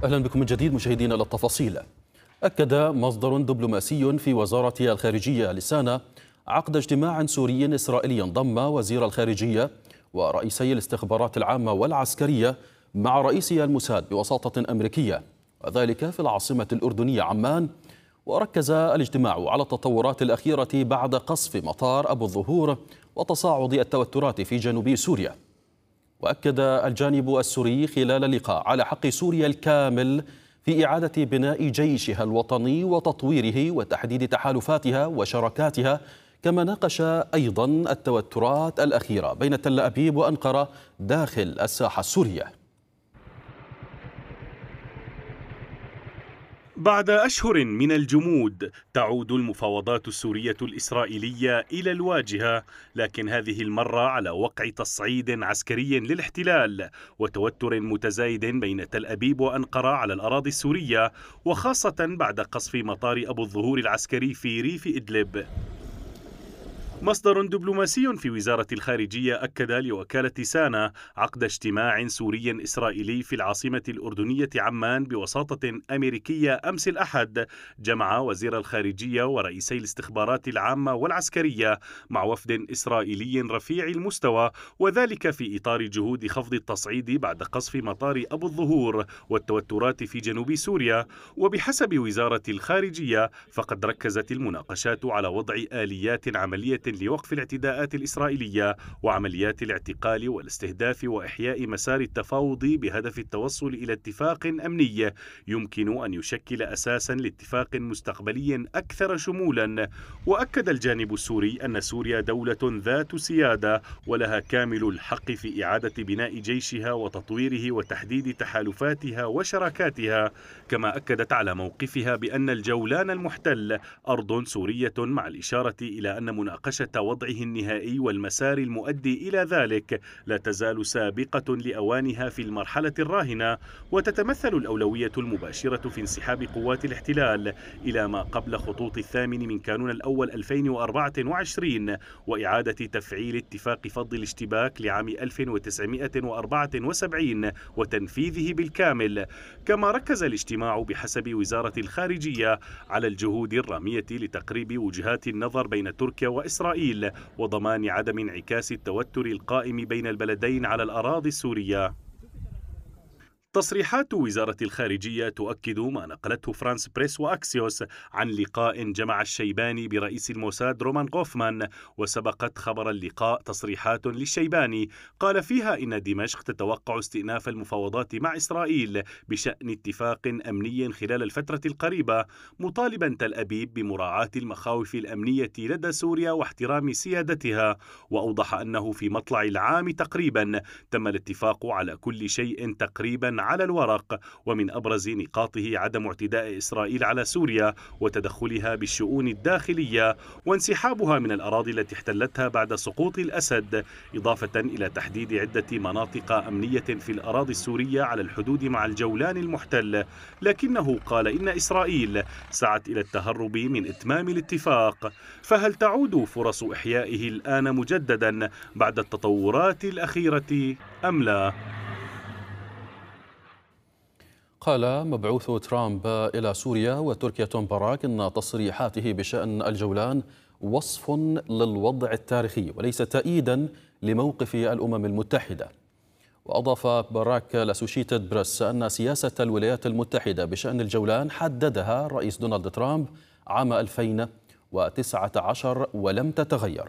أهلا بكم من جديد مشاهدينا. للتفاصيل. أكد مصدر دبلوماسي في وزارة الخارجية لسانة عقد اجتماع سوري إسرائيلي ضم وزير الخارجية ورئيسي الاستخبارات العامة والعسكرية مع رئيسي الموساد بوساطة أمريكية، وذلك في العاصمة الأردنية عمان. وركز الاجتماع على التطورات الأخيرة بعد قصف مطار أبو الظهور وتصاعد التوترات في جنوب سوريا. وأكد الجانب السوري خلال اللقاء على حق سوريا الكامل في إعادة بناء جيشها الوطني وتطويره وتحديد تحالفاتها وشراكاتها، كما ناقش أيضا التوترات الأخيرة بين تل أبيب وأنقرة داخل الساحة السورية. بعد أشهر من الجمود تعود المفاوضات السورية الإسرائيلية إلى الواجهة، لكن هذه المرة على وقع تصعيد عسكري للاحتلال وتوتر متزايد بين تل أبيب وأنقرة على الأراضي السورية، وخاصة بعد قصف مطار أبو الظهور العسكري في ريف إدلب. مصدر دبلوماسي في وزارة الخارجية أكد لوكالة سانا عقد اجتماع سوري إسرائيلي في العاصمة الأردنية عمان بوساطة أمريكية أمس الأحد، جمع وزير الخارجية ورئيسي الاستخبارات العامة والعسكرية مع وفد إسرائيلي رفيع المستوى، وذلك في إطار جهود خفض التصعيد بعد قصف مطار أبو الظهور والتوترات في جنوب سوريا. وبحسب وزارة الخارجية فقد ركزت المناقشات على وضع آليات عملية لوقف الاعتداءات الإسرائيلية وعمليات الاعتقال والاستهداف وإحياء مسار التفاوض بهدف التوصل إلى اتفاق أمني يمكن أن يشكل أساسا لاتفاق مستقبلي أكثر شمولا. وأكد الجانب السوري أن سوريا دولة ذات سيادة ولها كامل الحق في إعادة بناء جيشها وتطويره وتحديد تحالفاتها وشراكاتها، كما أكدت على موقفها بأن الجولان المحتل أرض سورية، مع الإشارة إلى أن مناقشة وضعه النهائي والمسار المؤدي إلى ذلك لا تزال سابقة لأوانها في المرحلة الراهنة، وتتمثل الأولوية المباشرة في انسحاب قوات الاحتلال إلى ما قبل خطوط 8 من كانون الأول 2024 وإعادة تفعيل اتفاق فض الاشتباك لعام 1974 وتنفيذه بالكامل. كما ركز الاجتماع بحسب وزارة الخارجية على الجهود الرامية لتقريب وجهات النظر بين تركيا وإسرائيل وضمان عدم انعكاس التوتر القائم بين البلدين على الأراضي السورية. تصريحات وزارة الخارجية تؤكد ما نقلته فرانس بريس وأكسيوس عن لقاء جمع الشيباني برئيس الموساد رومان غوفمان، وسبقت خبر اللقاء تصريحات للشيباني قال فيها إن دمشق تتوقع استئناف المفاوضات مع إسرائيل بشأن اتفاق أمني خلال الفترة القريبة، مطالبا تل أبيب بمراعاة المخاوف الأمنية لدى سوريا واحترام سيادتها. وأوضح أنه في مطلع العام تقريبا تم الاتفاق على كل شيء تقريبا على الورق، ومن أبرز نقاطه عدم اعتداء إسرائيل على سوريا وتدخلها بالشؤون الداخلية وانسحابها من الأراضي التي احتلتها بعد سقوط الأسد، إضافة إلى تحديد عدة مناطق أمنية في الأراضي السورية على الحدود مع الجولان المحتل. لكنه قال إن إسرائيل سعت إلى التهرب من إتمام الاتفاق، فهل تعود فرص إحيائه الآن مجددا بعد التطورات الأخيرة أم لا؟ قال مبعوث ترامب إلى سوريا وتركيا توم باراك إن تصريحاته بشأن الجولان وصف للوضع التاريخي وليس تأييدا لموقف الأمم المتحدة. وأضاف باراك لأسوشيتد بريس أن سياسة الولايات المتحدة بشأن الجولان حددها الرئيس دونالد ترامب عام 2019 ولم تتغير.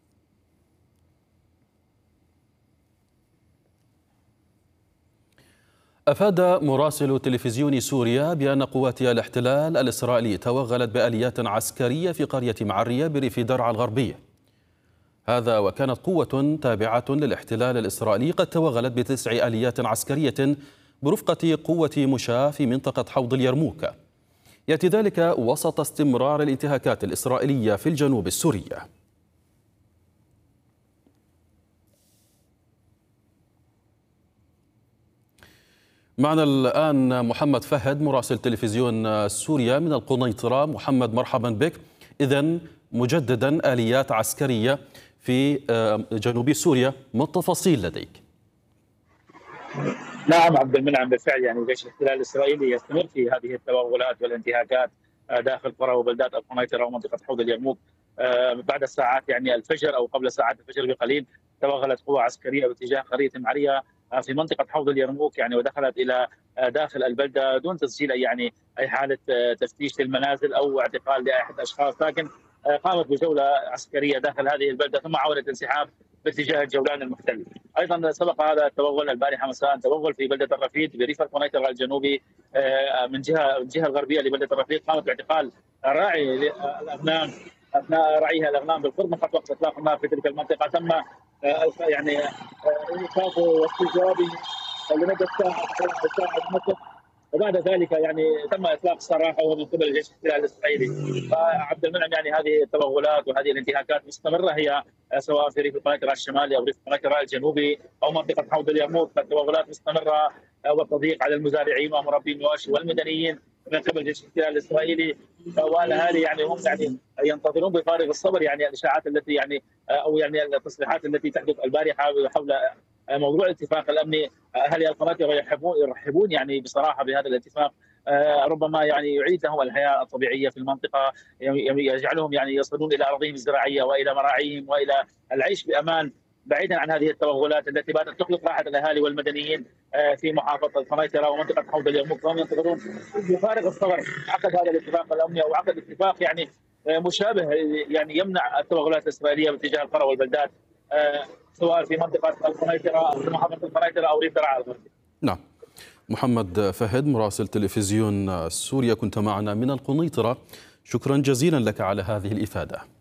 أفاد مراسل تلفزيون سوريا بأن قوات الاحتلال الإسرائيلي توغلت بآليات عسكرية في قرية معرية بريف درعا الغربي، هذا وكانت قوة تابعة للاحتلال الإسرائيلي قد توغلت ب9 آليات عسكرية برفقة قوة مشاة في منطقة حوض اليرموك، يأتي ذلك وسط استمرار الانتهاكات الإسرائيلية في الجنوب السوري. معنا الآن محمد فهد مراسل تلفزيون سوريا من القنيطرة. محمد مرحبا بك. إذن مجددا آليات عسكرية في جنوب سوريا، ما التفاصيل لديك؟ نعم عبد المنعم، بالفعل يعني جيش الاحتلال الاسرائيلي يستمر في هذه التوغلات والانتهاكات داخل قرى وبلدات القنيطره ومنطقه حوض اليرموك. بعد ساعات يعني الفجر او قبل ساعات الفجر بقليل توغلت قوى عسكريه باتجاه قريه معريه في منطقه حوض اليرموك يعني، ودخلت الى داخل البلده دون تسجيل اي حاله تفتيش للمنازل او اعتقال لاحد الاشخاص، لكن قامت بجوله عسكريه داخل هذه البلده ثم عاودت الانسحاب باتجاه الجولان المحتل. ايضا سبق هذا التوغل البارحه مساء توغل في بلده الرفيد بريف القنيطره الجنوبي من الجهه الغربيه لبلده الرفيد، قامت باعتقال راعي الاغنام اثناء رعيها الاغنام بالقرب من خط وقت اطلاق النار في تلك المنطقه. تم يعني ايقافه واستجوابه لمده ساعه ونصف، وبعد ذلك يعني تم اطلاق سراحه من قبل جيش الاحتلال الاسرائيلي. فعبد المنعم يعني هذه التوغلات وهذه الانتهاكات مستمره، هي سواء في ريف القنيطره الشمالي او ريف القنيطره الجنوبي او منطقه حوض اليرموك، فالتوغلات مستمره والتضييق على المزارعين ومربي المواشي والمدنيين من قبل جيش الاحتلال الاسرائيلي. والاهالي يعني هم يعني ينتظرون بفارغ الصبر يعني الاشاعات التي يعني او يعني التصريحات التي تحدث البارحه حول موضوع الاتفاق الامني. اهالي القناطره يرحبون يعني بصراحه بهذا الاتفاق، ربما يعني يعيد لهم الحياه الطبيعيه في المنطقه، يجعلهم يعني يصلون الى ارضهم الزراعيه والى مراعيهم والى العيش بامان بعيدا عن هذه التوغلات التي باتت تقلق راحه الاهالي والمدنيين في محافظه القنيطره ومنطقه حوض اليرموك، وهم ينتظرون بفارغ الصبر عقد هذا الاتفاق الامني او عقد اتفاق يعني مشابه يعني يمنع التوغلات الاسرائيليه باتجاه القرى والبلدات سواء في منطقه القنيطره او في محافظه القنيطره او ريف درعا الغربي. نعم. محمد فهد مراسل تلفزيون سوريا كنت معنا من القنيطرة، شكرا جزيلا لك على هذه الإفادة.